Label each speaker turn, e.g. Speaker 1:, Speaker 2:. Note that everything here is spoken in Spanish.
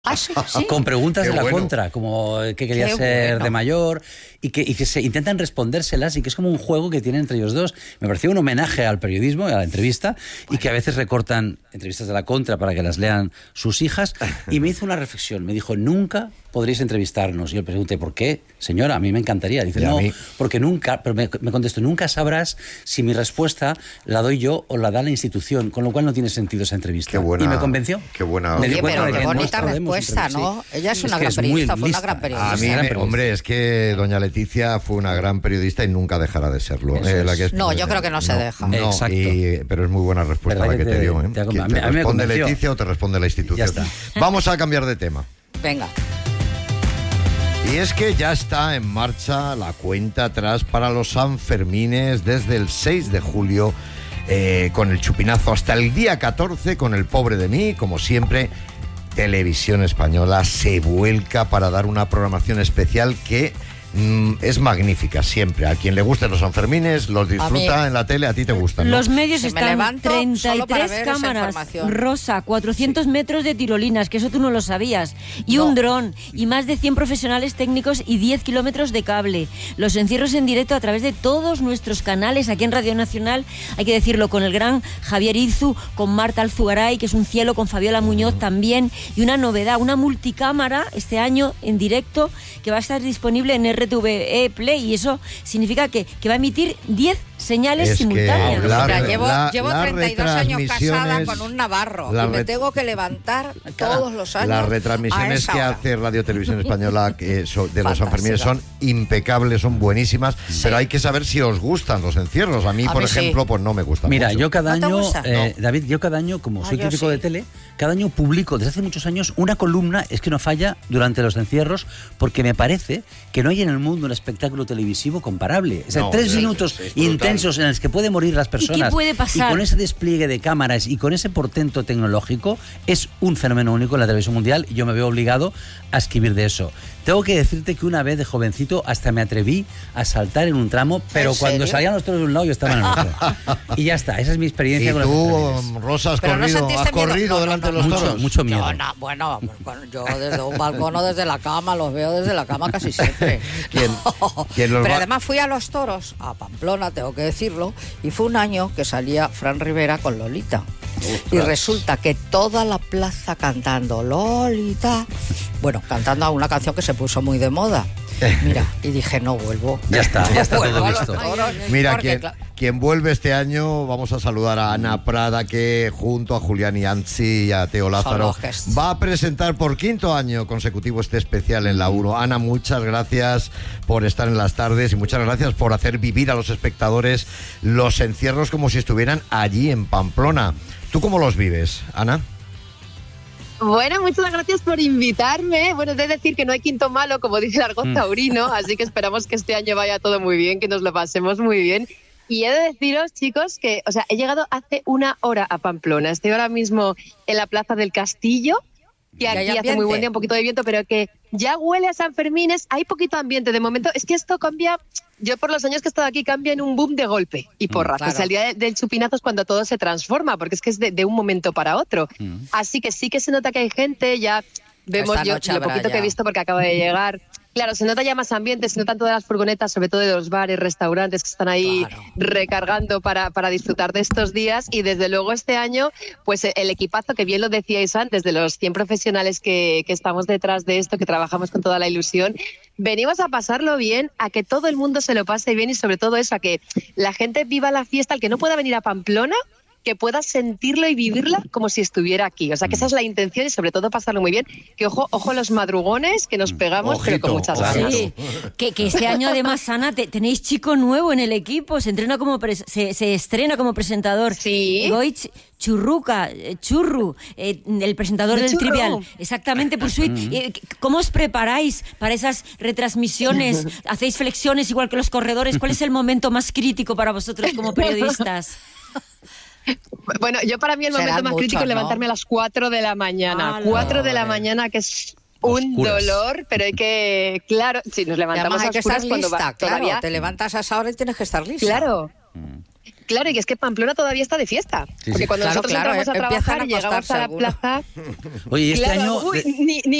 Speaker 1: Ah, sí.
Speaker 2: Con preguntas de la
Speaker 3: bueno.
Speaker 2: contra, como qué quería
Speaker 1: Qué
Speaker 2: ser
Speaker 1: bueno.
Speaker 2: de mayor, y que se intentan respondérselas, y que es como un juego que tienen entre ellos dos. Me pareció un homenaje al periodismo y a la entrevista, y que a veces recortan entrevistas de la contra para que las lean sus hijas, y me hizo una reflexión. Me dijo, nunca podréis entrevistarnos. Y yo le pregunté, ¿por qué? Señora, a mí me encantaría. Dice,
Speaker 3: Y a
Speaker 2: no,
Speaker 3: mí.
Speaker 2: porque nunca, pero me contestó, nunca sabrás si mi respuesta la doy yo o la da la institución, con lo cual no tiene sentido esa entrevista.
Speaker 3: Qué buena,
Speaker 2: y me convenció.
Speaker 3: qué buena.
Speaker 2: Me di
Speaker 1: Oye,
Speaker 2: cuenta
Speaker 1: pero
Speaker 2: de
Speaker 1: qué
Speaker 2: que no
Speaker 1: bonita
Speaker 2: podemos
Speaker 1: respuesta, ¿no?
Speaker 2: sí.
Speaker 1: Ella es una
Speaker 2: que
Speaker 1: gran
Speaker 2: muy
Speaker 1: periodista, fue una
Speaker 2: lista.
Speaker 1: gran periodista.
Speaker 3: A mí,
Speaker 2: Gran periodista.
Speaker 3: hombre, es que doña Leticia fue una gran periodista y nunca dejará de serlo.
Speaker 2: Eso es.
Speaker 3: La que es-
Speaker 1: No, yo creo que no se deja.
Speaker 3: No,
Speaker 2: Exacto.
Speaker 3: pero es muy buena respuesta
Speaker 2: ¿Verdad
Speaker 3: la que
Speaker 2: que
Speaker 3: te
Speaker 2: te-
Speaker 3: dio. ¿Eh?
Speaker 2: te ha-
Speaker 3: ¿Quién
Speaker 2: a
Speaker 3: te
Speaker 2: mí me
Speaker 3: responde
Speaker 2: convenció.
Speaker 3: Leticia o te responde la institución?
Speaker 2: Ya está.
Speaker 3: Vamos a cambiar de tema.
Speaker 1: Venga.
Speaker 3: Y es que ya está en marcha la cuenta atrás para los Sanfermines desde el 6 de julio con el chupinazo hasta el día 14 con el Pobre de mí. Como siempre, Televisión Española se vuelca para dar una programación especial que es magnífica siempre. A quien le gusten los Sanfermines los disfruta
Speaker 1: mí.
Speaker 3: en la tele, a ti te gustan, ¿no?
Speaker 4: Los medios
Speaker 1: Si me
Speaker 4: están
Speaker 1: levanto solo para
Speaker 4: 33
Speaker 1: ver esa
Speaker 4: cámaras,
Speaker 1: información.
Speaker 4: rosa, 400 metros de tirolinas, que eso tú no lo sabías, y
Speaker 1: No.
Speaker 4: un dron, y más de 100 profesionales técnicos y 10 kilómetros de cable. Los encierros en directo a través de todos nuestros canales aquí en Radio Nacional, hay que decirlo, con el gran Javier Izu, con Marta Alzugaray, que es un cielo, con Fabiola Muñoz también, y una novedad, una multicámara este año en directo que va a estar disponible en RTVE Play, y eso significa que va a emitir 10 señales
Speaker 3: Es que
Speaker 4: simultáneas.
Speaker 3: la-
Speaker 1: Mira, llevo
Speaker 3: las
Speaker 1: 32 años casada
Speaker 3: retransmisiones-
Speaker 1: con un navarro
Speaker 3: las
Speaker 1: y me
Speaker 3: ret-
Speaker 1: tengo que levantar todos los años.
Speaker 3: Las
Speaker 1: a
Speaker 3: retransmisiones
Speaker 1: esa
Speaker 3: que
Speaker 1: hora.
Speaker 3: hace Radio Televisión Española de los
Speaker 1: Fantástica.
Speaker 3: Sanfermines son impecables, son buenísimas, pero hay que saber si os gustan los encierros. A mí,
Speaker 1: A
Speaker 3: por
Speaker 1: mí sí.
Speaker 3: ejemplo, pues no me gustan
Speaker 2: Mira,
Speaker 3: mucho.
Speaker 2: yo cada
Speaker 1: ¿No te
Speaker 2: año,
Speaker 1: gusta?
Speaker 2: David, yo cada año, como soy
Speaker 1: yo
Speaker 2: crítico
Speaker 1: sí.
Speaker 2: de tele, cada año publico desde hace muchos años una columna, es que no falla, durante los encierros, porque me parece que no hay en el mundo un espectáculo televisivo comparable. O sea,
Speaker 3: No,
Speaker 2: 3
Speaker 3: es
Speaker 2: minutos
Speaker 3: brutal.
Speaker 2: intensos en los que pueden morir las personas.
Speaker 4: qué puede pasar?
Speaker 2: Y con ese despliegue de cámaras y con ese portento tecnológico, es un fenómeno único en la televisión mundial, y yo me veo obligado a escribir de eso. Tengo que decirte que una vez de jovencito hasta me atreví a saltar en un tramo, pero
Speaker 1: ¿En
Speaker 2: cuando
Speaker 1: serio?
Speaker 2: salían los toros de un lado yo estaba en el otro. Y ya está, esa es mi experiencia
Speaker 3: ¿Y
Speaker 2: con los
Speaker 3: tú,
Speaker 2: Sanfermines.
Speaker 3: Rosa, has
Speaker 1: Pero no
Speaker 3: corrido,
Speaker 1: sentiste
Speaker 3: has
Speaker 1: miedo.
Speaker 3: corrido
Speaker 1: No,
Speaker 3: delante
Speaker 1: no,
Speaker 3: de los
Speaker 1: no.
Speaker 3: toros?
Speaker 2: Mucho miedo.
Speaker 1: Yo, no, bueno, yo desde un balcón o desde la cama, los veo desde la cama casi siempre.
Speaker 3: ¿Quién-
Speaker 1: No.
Speaker 3: quién los
Speaker 1: Pero
Speaker 3: va-
Speaker 1: además fui a los toros, a Pamplona, tengo que decirlo, y fue un año que salía Fran Rivera con Lolita. Y resulta que toda la plaza cantando Lolita, bueno, cantando una canción que se puso muy de moda. Mira, y dije, no vuelvo.
Speaker 2: Ya está
Speaker 1: Vuelvo
Speaker 2: todo
Speaker 1: a los
Speaker 2: visto.
Speaker 1: toros,
Speaker 3: Mira,
Speaker 1: porque,
Speaker 3: quien vuelve este año, vamos a saludar a Ana Prada, que junto a Julián Ianzi y a Teo Lázaro
Speaker 1: los gestos.
Speaker 3: va a presentar por 5º año consecutivo este especial en la 1. Ana, muchas gracias por estar en las tardes y muchas gracias por hacer vivir a los espectadores los encierros como si estuvieran allí en Pamplona. ¿Tú cómo los vives, Ana?
Speaker 5: Bueno, muchas gracias por invitarme. Bueno, es de decir que no hay quinto malo, como dice el argot taurino, así que esperamos que este año vaya todo muy bien, que nos lo pasemos muy bien. Y he de deciros, chicos, que he llegado hace 1 hora a Pamplona. Estoy ahora mismo en la Plaza del Castillo, que
Speaker 1: hay
Speaker 5: aquí hace
Speaker 1: ambiente.
Speaker 5: muy buen día, un poquito de viento, pero que ya huele a Sanfermines. Hay poquito ambiente. De momento, es que esto cambia, yo por los años que he estado aquí, cambia en un boom de golpe y porras.
Speaker 1: claro.
Speaker 5: O sea, el día del chupinazo es cuando todo se transforma, porque es que es de un momento para otro. Así que sí que se nota que hay gente, ya vemos
Speaker 1: Esta
Speaker 5: yo
Speaker 1: noche
Speaker 5: lo
Speaker 1: habrá
Speaker 5: poquito
Speaker 1: ya.
Speaker 5: que he visto porque acabo de llegar. Claro, se nota ya más ambiente, se notan todas las furgonetas, sobre todo de los bares, restaurantes que están ahí
Speaker 1: Claro.
Speaker 5: recargando para disfrutar de estos días. Y desde luego este año, pues el equipazo, que bien lo decíais antes, de los 100 profesionales que estamos detrás de esto, que trabajamos con toda la ilusión, venimos a pasarlo bien, a que todo el mundo se lo pase bien y sobre todo eso, a que la gente viva la fiesta, el que no pueda venir a Pamplona, que pueda sentirlo y vivirla como si estuviera aquí. O sea, que esa es la intención y sobre todo pasarlo muy bien. Que ojo los madrugones que nos pegamos, pero con
Speaker 3: Ojito,
Speaker 5: muchas
Speaker 3: claro.
Speaker 5: ganas.
Speaker 4: Sí, que este año además, Ana, tenéis chico nuevo en el equipo, se estrena como presentador.
Speaker 5: Sí.
Speaker 4: Goich Churruca, Churru, el presentador
Speaker 5: De
Speaker 4: del
Speaker 5: Churru.
Speaker 4: Trivial. Exactamente, por ¿cómo os preparáis para esas retransmisiones? ¿Hacéis flexiones igual que los corredores? ¿Cuál es el momento más crítico para vosotros como periodistas?
Speaker 5: Bueno, yo para mí el
Speaker 1: Serán
Speaker 5: momento más crítico
Speaker 1: muchos,
Speaker 5: es levantarme a las 4 de la mañana.
Speaker 4: ¡Hala!
Speaker 5: 4 de la mañana, que es un
Speaker 2: Oscuras.
Speaker 5: dolor, pero hay que, claro, si nos
Speaker 1: Y
Speaker 5: levantamos
Speaker 1: además hay
Speaker 5: a
Speaker 1: que estar
Speaker 5: oscuras cuando
Speaker 1: lista,
Speaker 5: va
Speaker 1: claro,
Speaker 5: todavía.
Speaker 1: te levantas a esa hora y tienes que estar lista.
Speaker 5: Claro. Claro, y es que Pamplona todavía está de fiesta.
Speaker 2: Sí,
Speaker 5: porque
Speaker 2: sí.
Speaker 5: cuando nosotros entramos a
Speaker 1: empiezan
Speaker 5: trabajar
Speaker 1: a
Speaker 5: y llegamos
Speaker 1: acostarse
Speaker 5: a la
Speaker 1: algunos.
Speaker 5: plaza...
Speaker 2: Oye, y este
Speaker 5: claro,
Speaker 2: año...
Speaker 5: uy, ni